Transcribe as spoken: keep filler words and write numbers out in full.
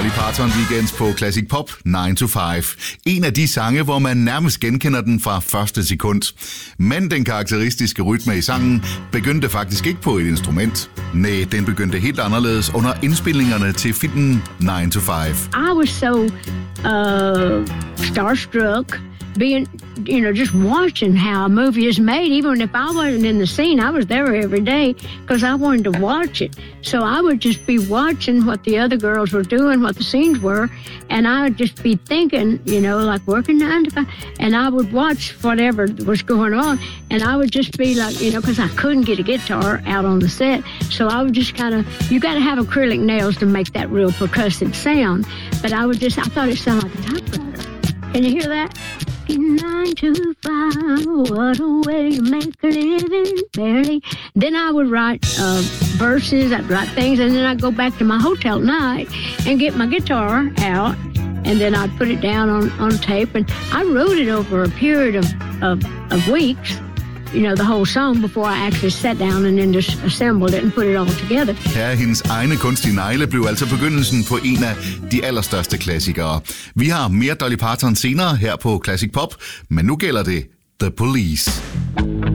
Dolly Parton Weekends på Classic Pop nine to five. En af de sange, hvor man nærmest genkender den fra første sekund. Men den karakteristiske rytme i sangen begyndte faktisk ikke på et instrument. Nej, den begyndte helt anderledes under indspilningerne til filmen nine to five. I was so uh, starstruck. Being, you know, just watching how a movie is made. Even if I wasn't in the scene, I was there every day because I wanted to watch it. So I would just be watching what the other girls were doing, what the scenes were, and I would just be thinking, you know, like working nine to five, and I would watch whatever was going on, and I would just be like, you know, because I couldn't get a guitar out on the set, so I would just kind of, you got to have acrylic nails to make that real percussive sound, but I would just, I thought it sounded like a typewriter. Can you hear that? Nine to five, what a way to make a living, barely. Then I would write uh, verses, I'd write things, and then I'd go back to my hotel at night and get my guitar out, and then I'd put it down on, on tape, and I wrote it over a period of, of, of weeks, you know, the whole song before I actually sat down and then just assembled it and put it all together. Her hendes egne kunstige negle blev altså begyndelsen på en af de allerstørste klassikere. Vi har mere Dolly Parton senere her på Classic Pop, men nu gælder det The Police.